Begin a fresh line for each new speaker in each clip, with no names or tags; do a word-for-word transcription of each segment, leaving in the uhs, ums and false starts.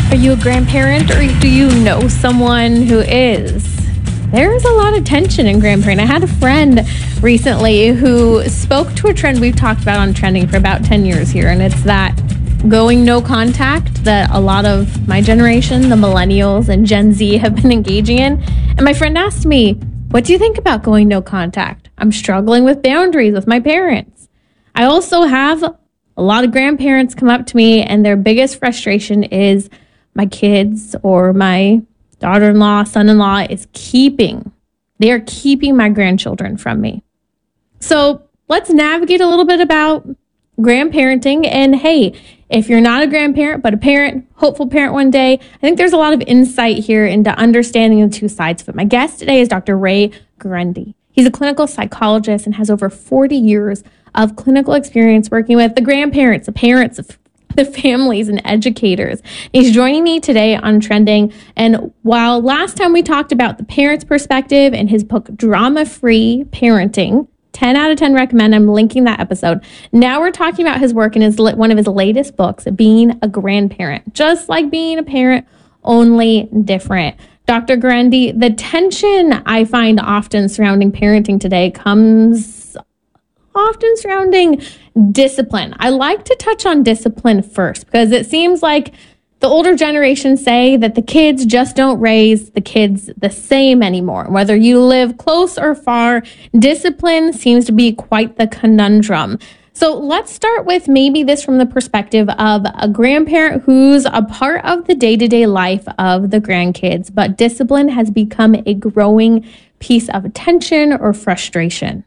Are you a grandparent or do you know someone who is? There's a lot of tension in grandparent. I had a friend recently who spoke to a trend we've talked about on Trending for about ten years here, and it's that going no contact that a lot of my generation, the millennials and Gen Z, have been engaging in. And my friend asked me, what do you think about going no contact? I'm struggling with boundaries with my parents. I also have a lot of grandparents come up to me and their biggest frustration is my kids or my daughter-in-law, son-in-law is keeping, they are keeping my grandchildren from me. So let's navigate a little bit about grandparenting. And hey, if you're not a grandparent, but a parent, hopeful parent one day, I think there's a lot of insight here into understanding the two sides of it. My guest today is Doctor Ray Guarendi. He's a clinical psychologist and has over forty years of clinical experience working with the grandparents, the parents, the families, and educators. He's joining me today on Trending. And while last time we talked about the parents' perspective in his book, Drama-Free Parenting, ten out of ten recommend. I'm linking that episode. Now we're talking about his work in his one of his latest books, Being a Grandparent. Just like being a parent, only different. Doctor Guarendi, the tension I find often surrounding parenting today comes often surrounding discipline. I like to touch on discipline first because it seems like the older generations say that the kids just don't raise the kids the same anymore. Whether you live close or far, discipline seems to be quite the conundrum. So let's start with maybe this from the perspective of a grandparent who's a part of the day-to-day life of the grandkids, but discipline has become a growing piece of tension or frustration.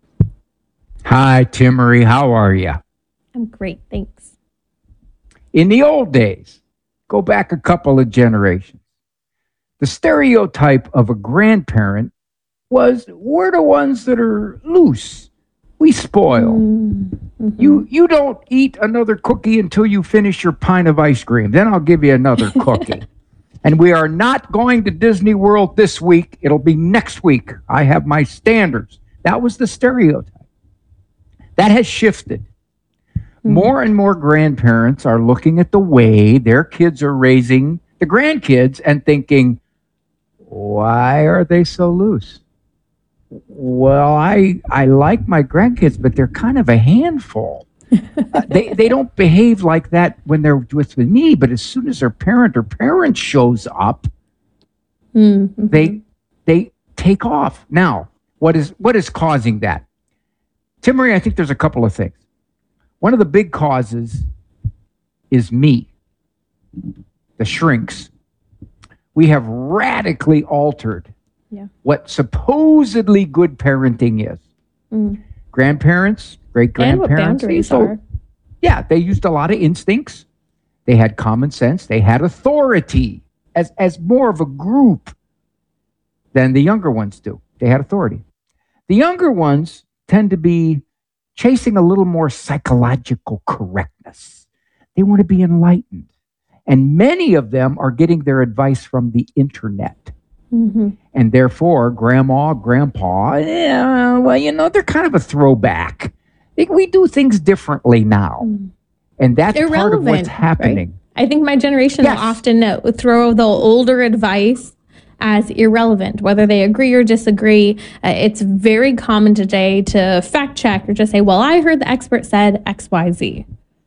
Hi, Timmery. How are you?
I'm great, thanks.
In the old days, go back a couple of generations, the stereotype of a grandparent was we're the ones that are loose. We spoil. Mm-hmm. You you don't eat another cookie until you finish your pint of ice cream. Then I'll give you another cookie. And we are not going to Disney World this week. It'll be next week. I have my standards. That was the stereotype. That has shifted. Mm-hmm. More and more grandparents are looking at the way their kids are raising the grandkids and thinking, why are they so loose? Well, I I like my grandkids, but they're kind of a handful. uh, they they don't behave like that when they're with me, but as soon as their parent or parent shows up, mm-hmm. they they take off. Now, what is what is causing that? Timmery, I think there's a couple of things. One of the big causes is me, the shrinks. We have radically altered yeah. what supposedly good parenting is. Mm. Grandparents, great-grandparents.
And what boundaries
so,
are.
Yeah, they used a lot of instincts. They had common sense. They had authority as, as more of a group than the younger ones do. They had authority. The younger ones tend to be chasing a little more psychological correctness. They want to be enlightened. And many of them are getting their advice from the internet. Mm-hmm. And therefore, grandma, grandpa, yeah, well, you know, they're kind of a throwback. We do things differently now. Mm. And that's
Irrelevant,
part of what's happening.
Right? I think my generation
yes.
will often uh, throw the older advice as irrelevant, whether they agree or disagree. Uh, it's very common today to fact check or just say, well, I heard the expert said X Y Z.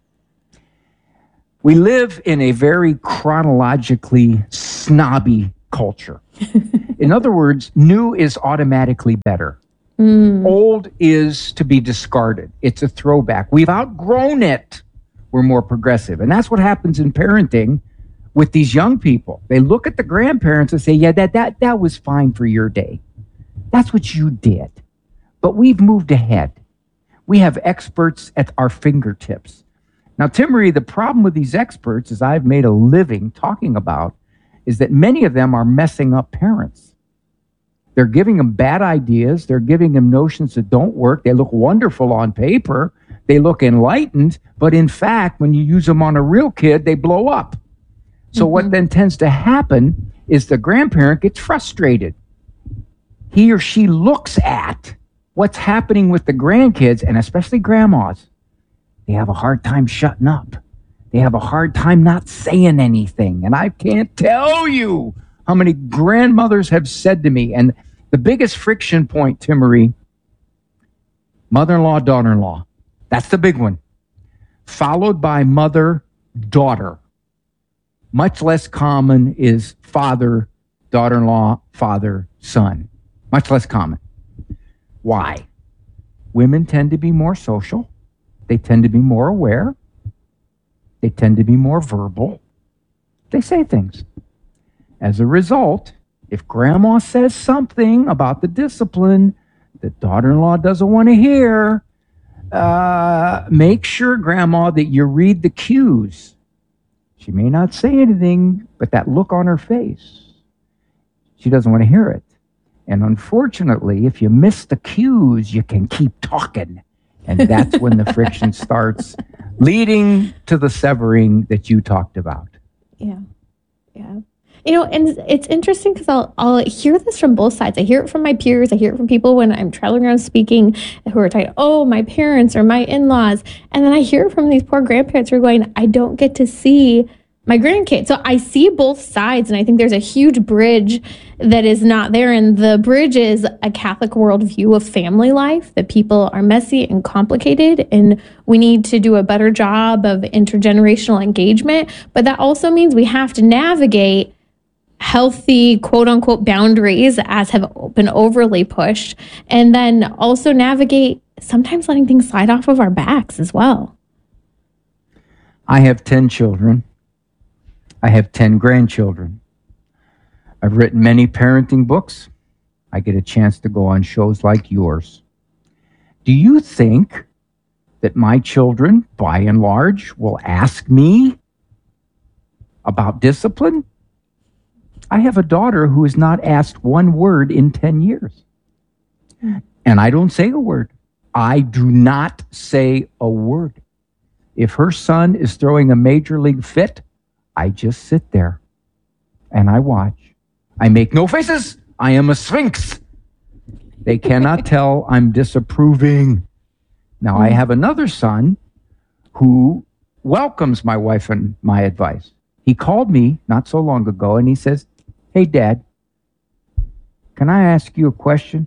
We live in a very chronologically snobby culture. In other words, new is automatically better. Mm. Old is to be discarded. It's a throwback. We've outgrown it. We're more progressive. And that's what happens in parenting with these young people. They look at the grandparents and say, yeah, that that that was fine for your day. That's what you did. But we've moved ahead. We have experts at our fingertips. Now, Timmery, the problem with these experts, as I've made a living talking about, is that many of them are messing up parents. They're giving them bad ideas. They're giving them notions that don't work. They look wonderful on paper. They look enlightened. But in fact, when you use them on a real kid, they blow up. So mm-hmm. what then tends to happen is the grandparent gets frustrated. He or she looks at what's happening with the grandkids, and especially grandmas. They have a hard time shutting up. They have a hard time not saying anything. And I can't tell you how many grandmothers have said to me, and the biggest friction point, Timmerie, mother-in-law, daughter-in-law. That's the big one. Followed by mother, daughter. Much less common is father, daughter-in-law, father, son. Much less common. Why? Women tend to be more social. They tend to be more aware. They tend to be more verbal. They say things. As a result, if grandma says something about the discipline that daughter-in-law doesn't want to hear, uh, make sure, grandma, that you read the cues. She may not say anything, but that look on her face, she doesn't want to hear it. And unfortunately, if you miss the cues, you can keep talking. And that's when the friction starts, leading to the severing that you talked about.
Yeah. Yeah. You know, and it's interesting because I'll, I'll hear this from both sides. I hear it from my peers. I hear it from people when I'm traveling around speaking who are like, oh, my parents or my in-laws. And then I hear it from these poor grandparents who are going, I don't get to see my grandkids. So I see both sides. And I think there's a huge bridge that is not there. And the bridge is a Catholic worldview of family life, that people are messy and complicated. And we need to do a better job of intergenerational engagement. But that also means we have to navigate healthy, quote unquote, boundaries as have been overly pushed. And then also navigate sometimes letting things slide off of our backs as well.
I have ten children. I have ten grandchildren. I've written many parenting books. I get a chance to go on shows like yours. Do you think that my children, by and large, will ask me about discipline? I have a daughter who has not asked one word in ten years. And I don't say a word. I do not say a word. If her son is throwing a major league fit, I just sit there and I watch. I make no faces. I am a sphinx. They cannot tell I'm disapproving. Now, I have another son who welcomes my wife and my advice. He called me not so long ago and he says, hey, Dad, can I ask you a question?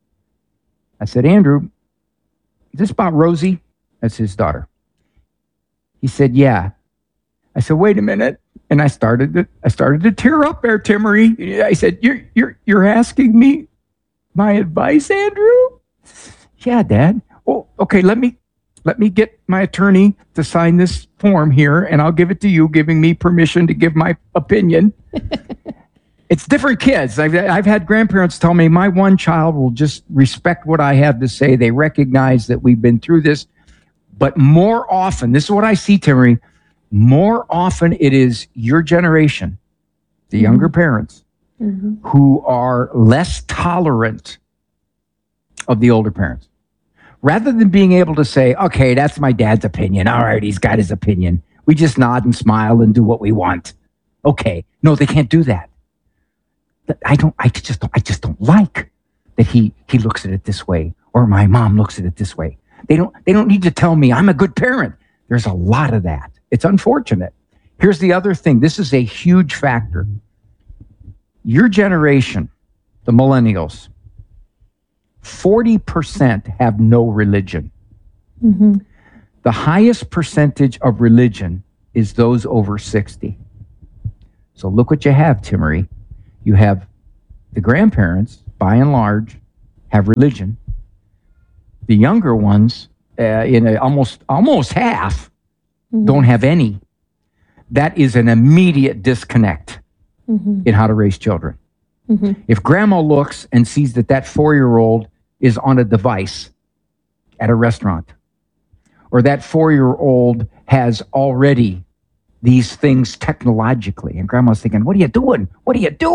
I said, Andrew, is this about Rosie? That's his daughter. He said, yeah. I said, wait a minute. And I started to, I started to tear up there, Timmerie. I said, you're, you're, you're asking me my advice, Andrew? Yeah, Dad. Oh, okay, let me, let me get my attorney to sign this form here, and I'll give it to you, giving me permission to give my opinion. It's different kids. I've, I've had grandparents tell me my one child will just respect what I have to say. They recognize that we've been through this. But more often, this is what I see, Timmerie, more often it is your generation, the mm-hmm. younger parents, mm-hmm. who are less tolerant of the older parents. Rather than being able to say, okay, that's my dad's opinion. All right, he's got his opinion. We just nod and smile and do what we want. Okay. No, they can't do that. I don't, I just don't, I just don't like that he, he looks at it this way, or my mom looks at it this way. They don't, they don't need to tell me I'm a good parent. There's a lot of that. It's unfortunate. Here's the other thing. This is a huge factor. Your generation, the millennials, forty percent have no religion. Mm-hmm. The highest percentage of religion is those over sixty. So look what you have, Timmerie. You have the grandparents, by and large, have religion. The younger ones, uh, in a, almost almost half, mm-hmm. don't have any. That is an immediate disconnect mm-hmm. in how to raise children. Mm-hmm. If grandma looks and sees that that four-year-old is on a device at a restaurant, or that four-year-old has already these things technologically, and grandma's thinking, what are you doing? What are you doing?